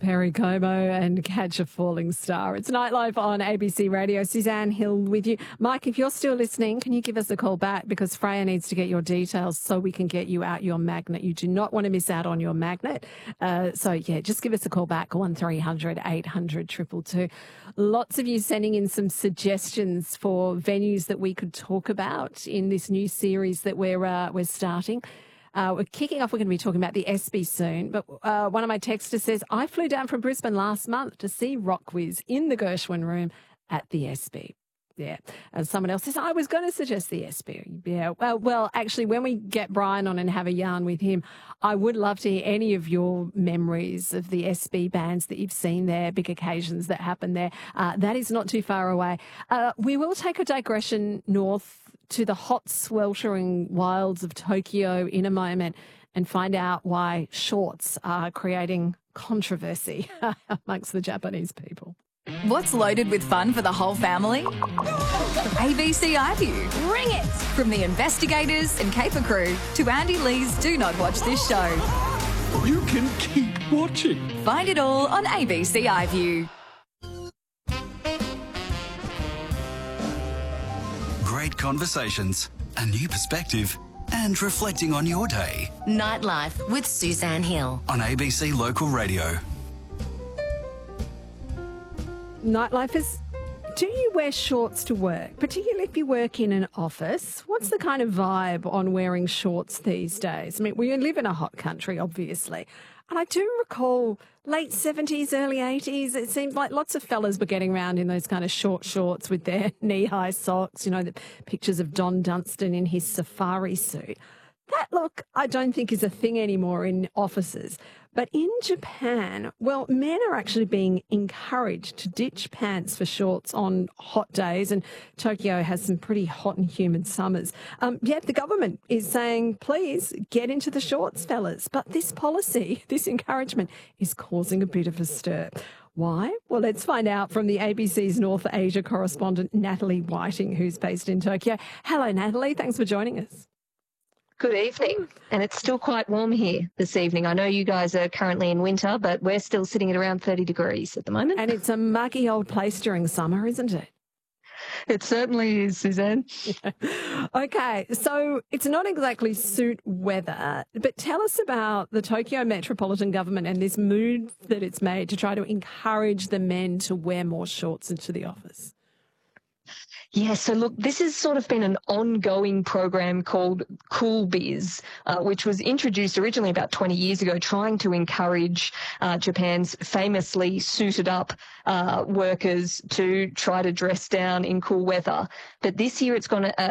Perry Como and Catch a Falling Star. It's Nightlife on ABC Radio. Suzanne Hill with you. Mike, if you're still listening, can you give us a call back? Because Freya needs to get your details so we can get you out your magnet. You do not want to miss out on your magnet. Just give us a call back, 1300 800 222. Lots of you sending in some suggestions for venues that we could talk about in this new series that we're starting. We're kicking off. We're going to be talking about the ESPY soon. But one of my texters says, I flew down from Brisbane last month to see Rock Quiz in the Gershwin Room at the ESPY. Yeah. And someone else says, I was going to suggest the ESPY. Yeah. Well, actually, when we get Brian on and have a yarn with him, I would love to hear any of your memories of the ESPY bands that you've seen there, big occasions that happen there. That is not too far away. We will take a digression north to the hot, sweltering wilds of Tokyo in a moment and find out why shorts are creating controversy amongst the Japanese people. What's loaded with fun for the whole family? ABC iView. Ring it! From the investigators and caper crew to Andy Lee's Do Not Watch This Show. You can keep watching. Find it all on ABC iView. Great conversations, a new perspective, and reflecting on your day. Nightlife with Suzanne Hill. On ABC Local Radio. Nightlifers, do you wear shorts to work, particularly if you work in an office? What's the kind of vibe on wearing shorts these days? I mean, we live in a hot country, obviously. And I do recall late 70s, early 80s, it seemed like lots of fellas were getting around in those kind of short shorts with their knee-high socks, you know, the pictures of Don Dunstan in his safari suit. That look, I don't think is a thing anymore in offices. But in Japan, well, men are actually being encouraged to ditch pants for shorts on hot days, and Tokyo has some pretty hot and humid summers. Yet the government is saying, please get into the shorts, fellas. But this policy, this encouragement, is causing a bit of a stir. Why? Well, let's find out from the ABC's North Asia correspondent, Natalie Whiting, who's based in Tokyo. Hello, Natalie. Thanks for joining us. Good evening, and it's still quite warm here this evening. I know you guys are currently in winter, but we're still sitting at around 30 degrees at the moment. And it's a muggy old place during summer, isn't it? It certainly is, Suzanne. Okay, so it's not exactly suit weather, but tell us about the Tokyo Metropolitan Government and this move that it's made to try to encourage the men to wear more shorts into the office. Yeah, so look, this has sort of been an ongoing program called Cool Biz, which was introduced originally about 20 years ago, trying to encourage Japan's famously suited up workers to try to dress down in cool weather. But this year it's gone